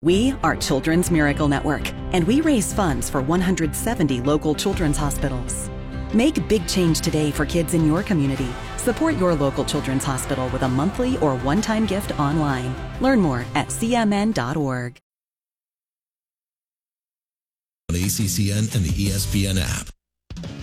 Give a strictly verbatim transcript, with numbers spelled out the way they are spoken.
We are Children's Miracle Network, and we raise funds for one hundred seventy local children's hospitals. Make big change today for kids in your community. Support your local children's hospital with a monthly or one-time gift online. Learn more at c m n dot org. On A C C N and the E S P N app.